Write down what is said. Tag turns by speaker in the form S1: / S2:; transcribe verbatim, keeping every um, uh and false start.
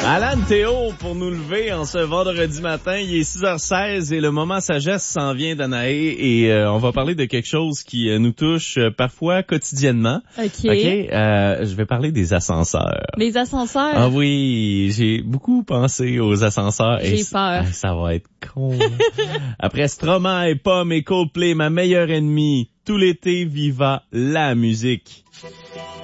S1: Alan Théo pour nous lever en ce vendredi matin. Il est six heures seize et le moment sagesse s'en vient d'Anaé et euh, on va parler de quelque chose qui euh, nous touche euh, parfois quotidiennement.
S2: OK.
S1: OK. Euh, je vais parler des ascenseurs.
S2: Les ascenseurs?
S1: Ah oui, j'ai beaucoup pensé aux ascenseurs.
S2: J'ai
S1: et
S2: peur.
S1: Ah, ça va être con. Après Stromae, Pomme et Coldplay, ma meilleure ennemie, tout l'été, viva la musique.